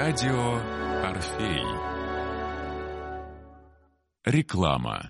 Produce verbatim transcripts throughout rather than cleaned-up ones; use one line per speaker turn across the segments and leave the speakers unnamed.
Радио Орфей. Реклама.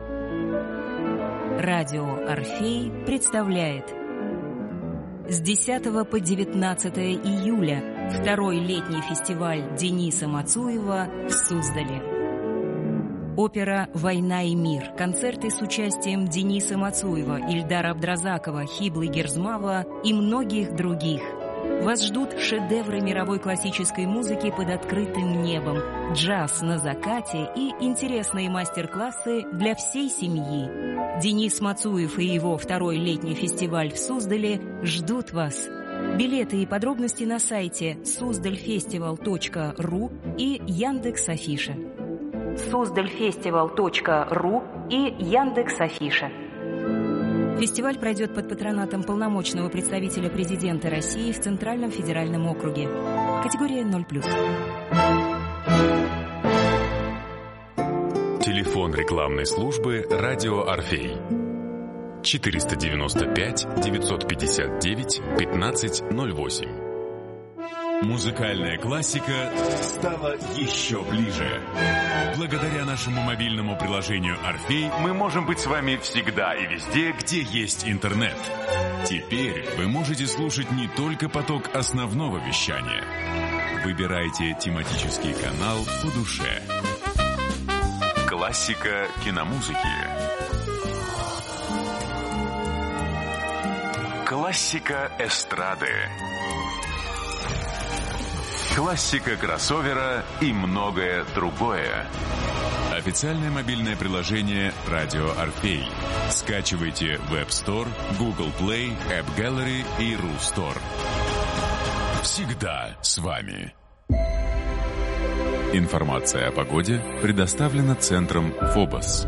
Радио Орфей представляет с десятого по девятнадцатое июля второй летний фестиваль Дениса Мацуева в Суздале. Опера «Война и мир», концерты с участием Дениса Мацуева, Ильдара Абдразакова, Хиблы Герзмава и многих других. Вас ждут шедевры мировой классической музыки под открытым небом, джаз на закате и интересные мастер-классы для всей семьи. Денис Мацуев и его второй летний фестиваль в Суздале ждут вас. Билеты и подробности на сайте суздальфестивал точка ру и Яндекс.Афиша. суздальфестивал точка ру и Яндекс.Афиша. Фестиваль пройдет под патронатом полномочного представителя президента России в Центральном федеральном округе. Категория ноль плюс.
Телефон рекламной службы «Радио Орфей». четыреста девяносто пять девятьсот пятьдесят девять пятнадцать ноль восемь. Музыкальная классика стала еще ближе. Благодаря нашему мобильному приложению «Орфей» мы можем быть с вами всегда и везде, где есть интернет. Теперь вы можете слушать не только поток основного вещания. Выбирайте тематический канал по душе. Классика киномузыки. Классика эстрады. Классика кроссовера и многое другое. Официальное мобильное приложение «Радио Орфей». Скачивайте в App Store, Google Play, App Gallery и Рустор. Всегда с вами. Информация о погоде предоставлена центром ФОБОС.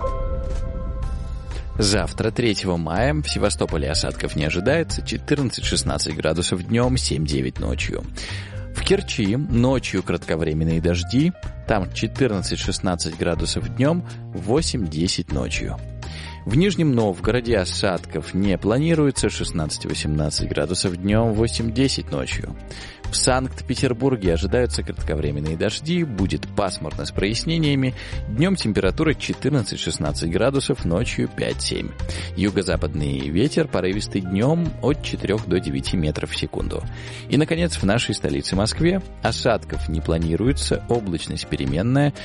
Завтра, третьего мая, в Севастополе осадков не ожидается, четырнадцать-шестнадцать градусов днем, семь-девять ночью. В Керчи ночью кратковременные дожди, там четырнадцать-шестнадцать градусов днем, восемь-десять ночью. В Нижнем Новгороде осадков не планируется, шестнадцать-восемнадцать градусов днем, восемь-десять ночью. В Санкт-Петербурге ожидаются кратковременные дожди, будет пасмурно с прояснениями, днем температура четырнадцать-шестнадцать градусов, ночью пять-семь. Юго-западный ветер порывистый днем от четырёх до девяти метров в секунду. И, наконец, в нашей столице Москве осадков не планируется, облачность переменная,